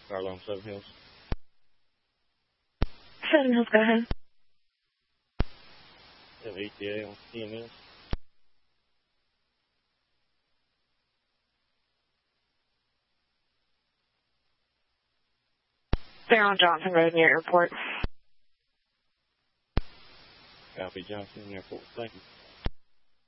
Carla on Seven Hills. Seven Hills, go ahead. ETA on EMS. They're on Johnson Road near airport. Copy, Johnson Airport. Thank you.